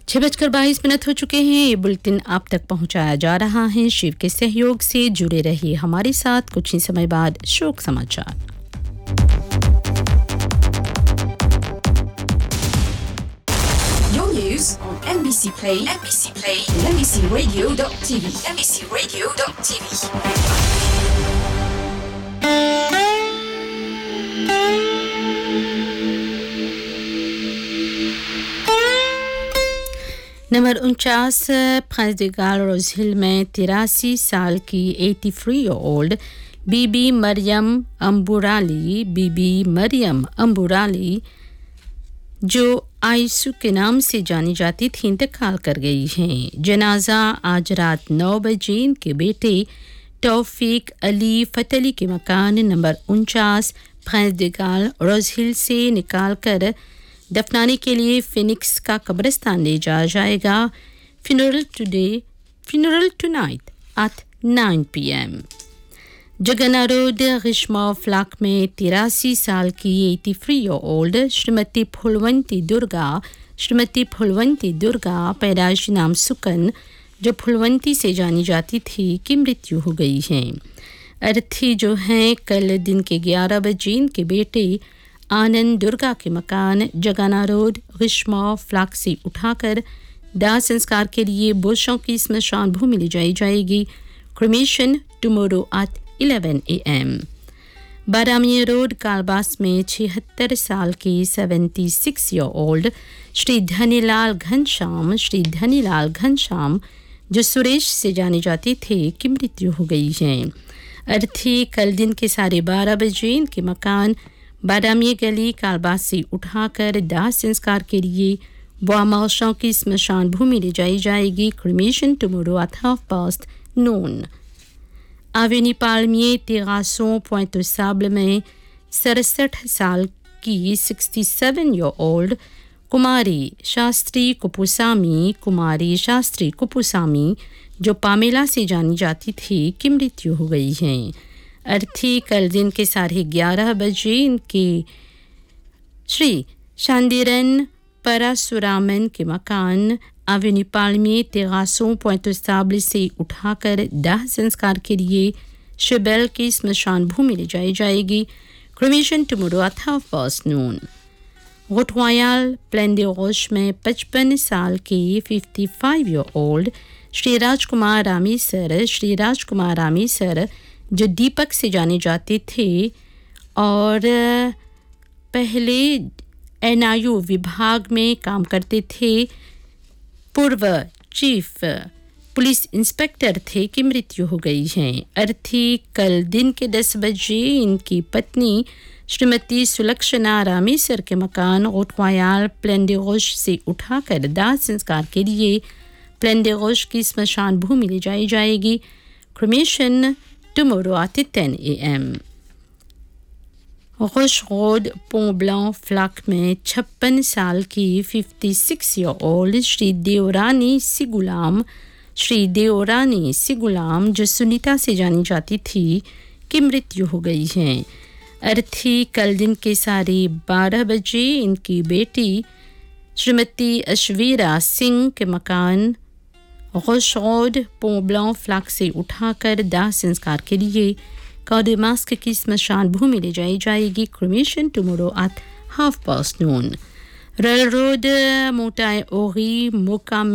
6:22 हो चुके हैं। ये बुलेटिन आप तक पहुंचाया जा रहा है शिव के सहयोग से। जुड़े रहिए हमारे साथ। कुछ ही समय बाद शोक समाचार। Your news on NBC Play, and NBCRadio.tv, NBCRadio.tv. Number 49 Prince de Galles रोज हिल में 83 साल की 83 ईयर ओल्ड बीबी मरियम अम्बुराली जो आयसू के नाम से जानी जाती थी इंतकाल कर गई हैं। जनाजा आज रात 9 बजे इनके बेटे तौफीक अली फतली के मकान नंबर 49 प्रिंस de Galles रोज हिल से निकाल कर दफनाने के लिए फिनिक्स का कब्रिस्तान ले जाया जाएगा। funeral tonight at 9 p.m. जगना रोड ग्रीष्मा फ्लैक में 83 साल की 83 ईयर ओल्ड श्रीमती फुलवंती दुर्गा पैदाइशी नाम सुकन जो फुलवंती से जानी जाती थी की मृत्यु हो गई है। अर्थी जो हैं कल दिन के 11 बजे इनके बेटे आनंद दुर्गा के मकान जगाना रोड ग्रीष्मा फ्लैक से उठाकर दाह संस्कार के लिए बुशों की स्मशान भूमि ले जाई जाएगी। Cremation tomorrow at 11 AM। बारामिया road कालबास में 76 साल की 76 ईयर ओल्ड श्री धनीलाल घनश्याम जो सुरेश से जाने जाते थे की मृत्यु हो गई है। अर्थी कल दिन के 12:30 बजे इनके मकान बादामी गली कालबास से उठाकर दाह संस्कार के लिए बुआमाशों की स्मशान भूमि ले जाई जाएगी। क्रिमेशन टुमारो एट 12:30 आवेनी पालमिए तेरासों पॉइंट साबल में 67 साल की 67 ईयर ओल्ड कुमारी शास्त्री कुपुसामी जो पामेला से जानी जाती थी की मृत्यु हो गई है। अर्थी कल दिन के 11:30 बजे इनके श्री शांतिरन परशुरामन के मकान आवेनी पालमी तेरासों पॉइंट साबल से उठाकर दाह संस्कार के लिए शिबेल की स्मशान भूमि ले जाई जाएगी। क्रिमेशन टुमारो एट 12:30 रोटवायल प्लेन दे रोश में 55 साल के 55 ईयर ओल्ड श्री राजकुमार रामी सर जो दीपक से जाने जाते थे और पहले NIU विभाग में काम करते थे, पूर्व चीफ पुलिस इंस्पेक्टर थे की मृत्यु हो गई है। अर्थी कल दिन के 10 बजे इनकी पत्नी श्रीमती सुलक्षणा रामेसर के मकान रोटवायल प्लेन दे रोश से उठाकर दाह संस्कार के लिए प्लेन दे रोश की स्मशान भूमि ले जाई जाएगी। Cremation tomorrow at 10 AM। Rosh road पों ब्लां फ्लैक में 56 साल की 56 ईयर ओल्ड श्री देवरानी सिगुलाम जो सुनीता से जानी जाती थी की मृत्यु हो गई है। अर्थी कल दिन के 12:30 बजे इनकी बेटी श्रीमती अश्वीरा सिंह के मकान रोश रोड पों ब्लां फ्लैक से उठाकर दाह संस्कार के लिए कॉडेमास्क की स्मशान भूमि ले जाई जाएगी। Cremation tomorrow at 12:30 rail road मोटाई ओरी मोका